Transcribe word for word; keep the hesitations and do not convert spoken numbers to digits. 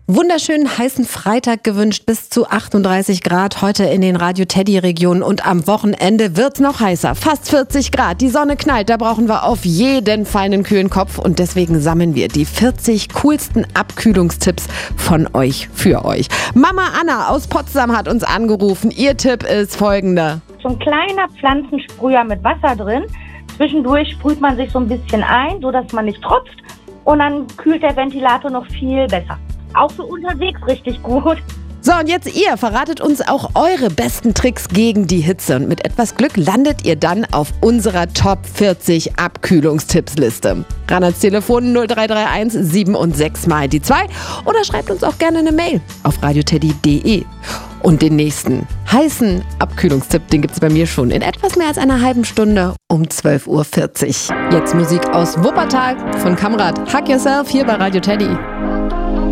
Wunderschönen heißen Freitag gewünscht, bis zu achtunddreißig Grad heute in den Radio Teddy Regionen und am Wochenende wird's noch heißer, fast vierzig Grad. Die Sonne knallt, da brauchen wir auf jeden Fall einen kühlen Kopf und deswegen sammeln wir die vierzig coolsten Abkühlungstipps von euch für euch. Mama Anna aus Potsdam hat uns angerufen. Ihr Tipp ist folgender. So ein kleiner Pflanzensprüher mit Wasser drin. Zwischendurch sprüht man sich so ein bisschen ein, sodass man nicht tropft und dann kühlt der Ventilator noch viel besser. Auch für unterwegs richtig gut. So, und jetzt ihr, verratet uns auch eure besten Tricks gegen die Hitze. Und mit etwas Glück landet ihr dann auf unserer Top vierzig Abkühlungstippsliste. Ran ans Telefon null drei drei eins sieben und sechs mal die zwei oder schreibt uns auch gerne eine Mail auf radioteddy punkt de. Und den nächsten heißen Abkühlungstipp, den gibt's bei mir schon in etwas mehr als einer halben Stunde um zwölf Uhr vierzig. Jetzt Musik aus Wuppertal von Kamrat. Hug Yourself hier bei Radio Teddy.